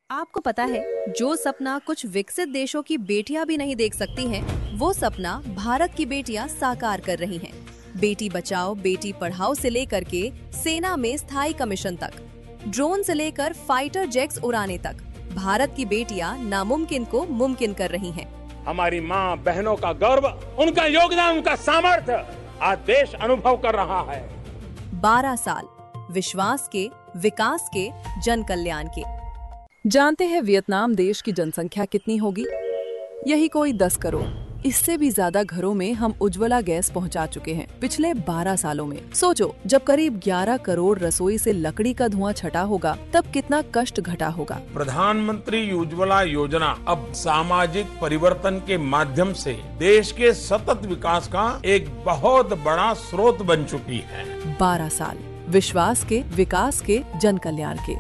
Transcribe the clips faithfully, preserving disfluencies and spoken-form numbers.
आपको पता है, जो सपना कुछ विकसित देशों की बेटियां भी नहीं देख सकती हैं, वो सपना भारत की बेटियां साकार कर रही हैं। बेटी बचाओ बेटी पढ़ाओ से लेकर के सेना में स्थायी कमीशन तक, ड्रोन से लेकर फाइटर जेट्स उड़ाने तक, भारत की बेटियां नामुमकिन को मुमकिन कर रही हैं। हमारी माँ बहनों का गर्व, उनका योगदान, उनका सामर्थ्य आज देश अनुभव कर रहा है। बारह साल विश्वास के, विकास के, जन कल्याण के। जानते हैं वियतनाम देश की जनसंख्या कितनी होगी? यही कोई दस करोड़। इससे भी ज्यादा घरों में हम उज्ज्वला गैस पहुंचा चुके हैं पिछले बारह सालों में। सोचो, जब करीब ग्यारह करोड़ रसोई से लकड़ी का धुआं छटा होगा, तब कितना कष्ट घटा होगा। प्रधानमंत्री उज्ज्वला योजना अब सामाजिक परिवर्तन के माध्यम से देश के सतत विकास का एक बहुत बड़ा स्रोत बन चुकी है। बारह साल विश्वास के, विकास के, जन कल्याण के।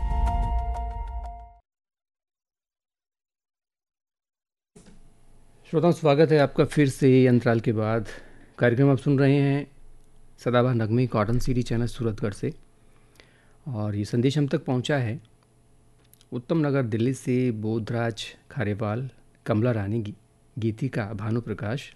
श्रोताओं, स्वागत है आपका फिर से अंतराल के बाद। कार्यक्रम आप सुन रहे हैं सदाबहार नगमे कॉटन सिटी चैनल सूरतगढ़ से, और ये संदेश हम तक पहुंचा है उत्तम नगर दिल्ली से बोधराज खारेवाल, कमला रानी, गीतिका, भानु प्रकाश।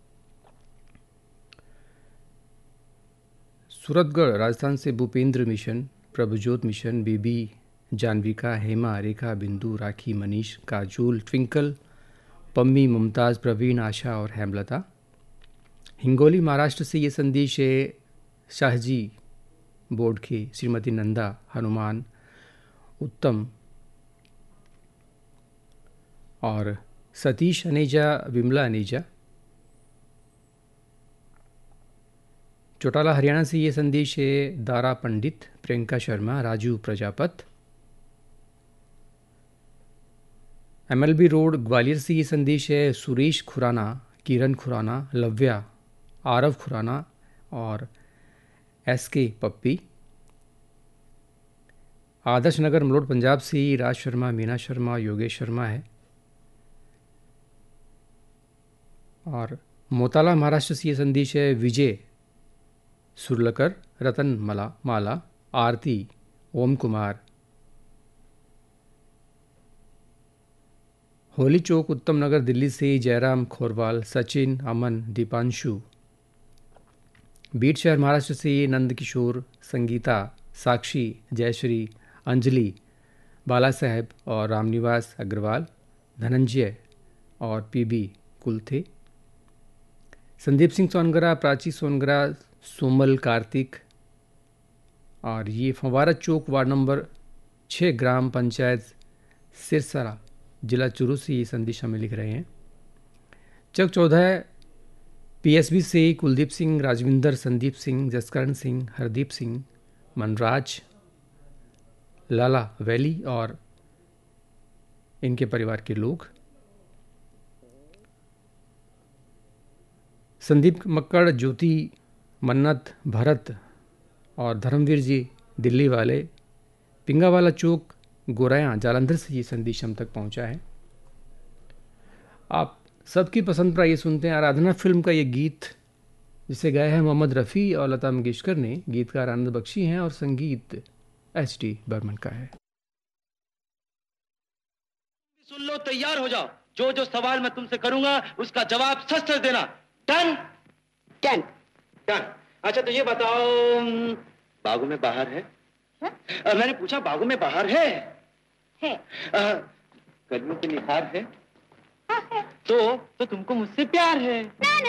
सूरतगढ़ राजस्थान से Bhupendra mission, Prabhjot mission, baby जानविका, Hema, रेखा, बिंदु, राखी, मनीष, काजोल, ट्विंकल, पम्मी, मुमताज़, प्रवीण, आशा और हेमलता। हिंगोली महाराष्ट्र से ये संदेश है शाहजी बोडखे, श्रीमती नंदा, हनुमान, उत्तम और सतीश अनेजा, विमला अनेजा। चौटाला हरियाणा से ये संदेश है दारा पंडित, प्रियंका शर्मा, राजू प्रजापत। एमएलबी रोड ग्वालियर से ये संदेश है सुरेश खुराना, किरण खुराना, लव्या, आरव खुराना और एस के पप्पी। आदर्श नगर मलोट पंजाब से राज शर्मा, मीना शर्मा, योगेश शर्मा है। और मोताला महाराष्ट्र से ये संदेश है विजय सुरलकर, रतन मला माला, आरती, ओम कुमार। होली चौक उत्तम नगर दिल्ली से जयराम खोरवाल, सचिन, अमन, दीपांशु। बीट शहर महाराष्ट्र से नंद किशोर, संगीता, साक्षी, जयश्री, अंजलि, बाला साहेब और रामनिवास अग्रवाल, धनंजय और पीबी कुल थे। संदीप सिंह सोनगरा, प्राची सोनगरा, सोमल, कार्तिक। और ये फंवारा चौक वार्ड नंबर छः, ग्राम पंचायत सिरसरा, जिला चुरू से ये संदेश हमें लिख रहे हैं। चक चौदह पीएसबी से कुलदीप सिंह, राजविंदर, संदीप सिंह, जसकरण सिंह, हरदीप सिंह, मनराज, लाला वैली और इनके परिवार के लोग। संदीप मक्कड़, ज्योति, मन्नत, भरत और धर्मवीर जी दिल्ली वाले। पिंगावाला चौक गोराया जालंधर से ये संदेश हम तक पहुंचा है। आप सबकी पसंद पर ये सुनते हैं आराधना फिल्म का ये गीत, जिसे गाया है मोहम्मद रफ़ी और लता मंगेशकर ने। गीतकार आनंद बख्शी हैं और संगीत एच डी बर्मन का है। सुन लो, तैयार हो जाओ। जो जो सवाल मैं तुमसे करूंगा उसका जवाब सच सच देना। डन? Done done. अच्छा, तो ये बताओ, बागों में बाहर है? है? आ, मैंने पूछा, बागों में बाहर है? है। कदमों पे निखार है? हाँ है। तो तो तुमको मुझसे प्यार है? ना, ना।